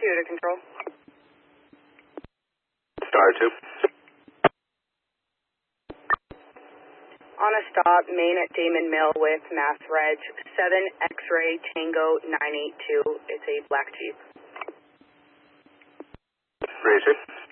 to control. Star 2. On a stop, main at Damon Mill with Mass Reg 7 X-Ray Tango 982. It's a black Jeep. Racer.